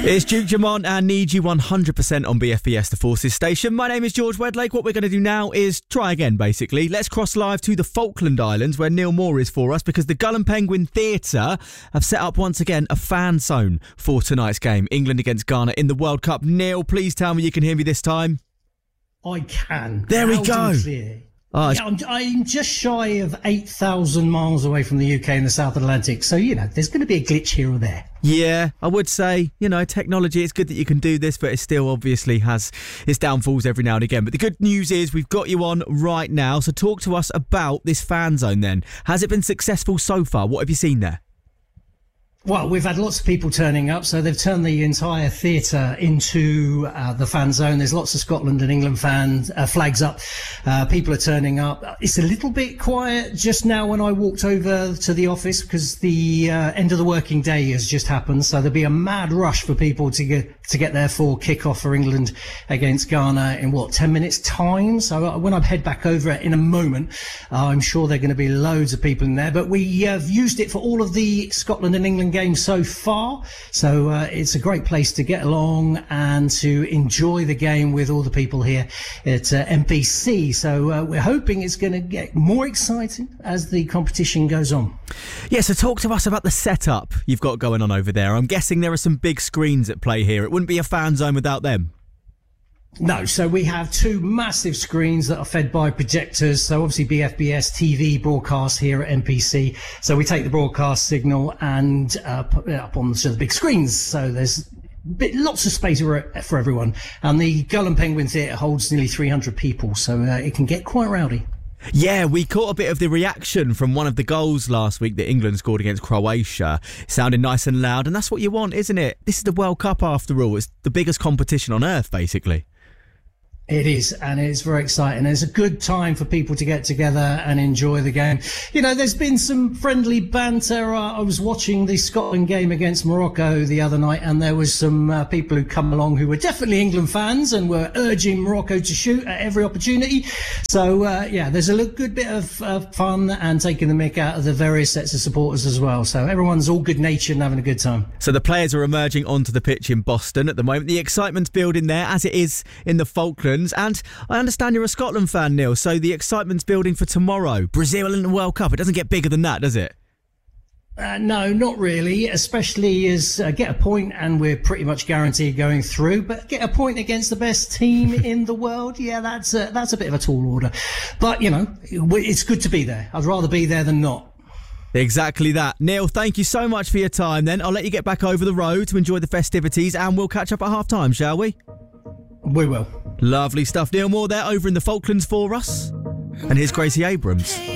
It's Duke Jamont and Need You 100% on BFBS, the Forces station. My name is George Wedlake. What we're going to do now is try again, basically. Let's cross live to the Falkland Islands, where Neil Moore is for us, because the Gull and Penguin Theatre have set up once again a fan zone for tonight's game, England against Ghana in the World Cup. Neil, please tell me you can hear me this time. I can. There we go. Oh, yeah, I'm just shy of 8,000 miles away from the UK in the South Atlantic, so, there's going to be a glitch here or there. Yeah, I would say, technology, it's good that you can do this, but it still obviously has its downfalls every now and again. But the good news is we've got you on right now, so talk to us about this fan zone then. Has it been successful so far? What have you seen there? Well, we've had lots of people turning up, so they've turned the entire theatre into the fan zone. There's lots of Scotland and England flags up. People are turning up. It's a little bit quiet just now when I walked over to the office because the end of the working day has just happened. So there'll be a mad rush for people to get there for kick-off for England against Ghana in 10 minutes time. So when I head back over in a moment, I'm sure there are going to be loads of people in there. But we have used it for all of the Scotland and England games so far, so it's a great place to get along and to enjoy the game with all the people here at MPC. So we're hoping it's going to get more exciting as the competition goes on. Yeah, so talk to us about the setup you've got going on over there. I'm guessing there are some big screens at play here. It wouldn't be a fan zone without them. No, so we have two massive screens that are fed by projectors. So obviously BFBS TV broadcast here at MPC. So we take the broadcast signal and put it up on the big screens. So there's lots of space for everyone. And the Gull and Penguin Theatre holds nearly 300 people. So it can get quite rowdy. Yeah, we caught a bit of the reaction from one of the goals last week that England scored against Croatia. It sounded nice and loud, and that's what you want, isn't it? This is the World Cup after all. It's the biggest competition on earth, basically. It is, and it's very exciting. It's a good time for people to get together and enjoy the game. There's been some friendly banter. I was watching the Scotland game against Morocco the other night, and there was some people who come along who were definitely England fans and were urging Morocco to shoot at every opportunity. So, there's a good bit of fun and taking the mick out of the various sets of supporters as well. So everyone's all good-natured and having a good time. So the players are emerging onto the pitch in Boston at the moment. The excitement's building there, as it is in the Falklands. And I understand you're a Scotland fan, Neil, so the excitement's building for tomorrow. Brazil in the World Cup. It doesn't get bigger than that, does it? No, not really, especially as get a point and we're pretty much guaranteed going through, but get a point against the best team in the world, that's a bit of a tall order. But, it's good to be there. I'd rather be there than not. Exactly that. Neil, thank you so much for your time then. I'll let you get back over the road to enjoy the festivities and we'll catch up at half-time, shall we? We will. Lovely stuff. Neil Moore there over in the Falklands for us. And here's Gracie Abrams.